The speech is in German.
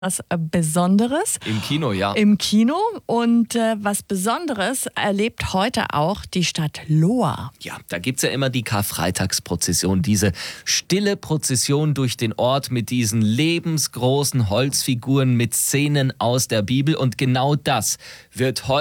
Was Besonderes. Im Kino, ja. Im Kino. Und was Besonderes erlebt heute auch die Stadt Lohr. Ja, da gibt's ja immer die Karfreitagsprozession, diese stille Prozession durch den Ort mit diesen lebensgroßen Holzfiguren mit Szenen aus der Bibel. Und genau das wird heute